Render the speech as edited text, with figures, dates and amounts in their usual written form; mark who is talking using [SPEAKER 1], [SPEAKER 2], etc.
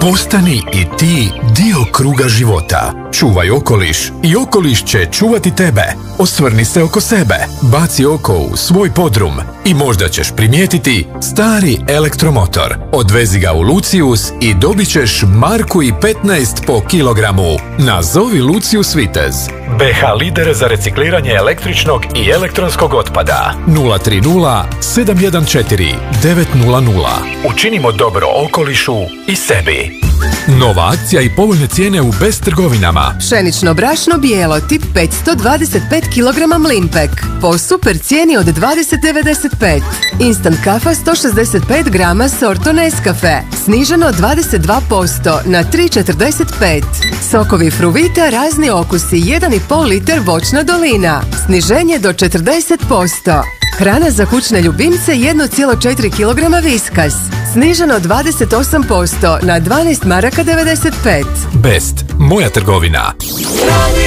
[SPEAKER 1] Postani i ti dio kruga života. Čuvaj okoliš i okoliš će čuvati tebe. Osvrni se oko sebe, baci oko u svoj podrum i možda ćeš primijetiti stari elektromotor. Odvezi ga u Lucius i dobit ćeš 1,15 po kilogramu. Nazovi Lucius Vitez. BH lider za recikliranje električnog i elektronskog otpada. 030 714 900. Učinimo dobro okolišu i sebi. Nova akcija i povoljne cijene u Best trgovinama.
[SPEAKER 2] Pšenično brašno bijelo tip 525 kg Mlimpek po super cijeni od 20,95. Instant kafa 165 grama sorto Nescafe sniženo 22% na 3,45. Sokovi Fruvita razni okusi 1,5 liter voćna dolina sniženje do 40%. Hrana za kućne ljubimce 1,4 kg Viskas sniženo 28% na 12,95 maraka.
[SPEAKER 1] Best, moja trgovina.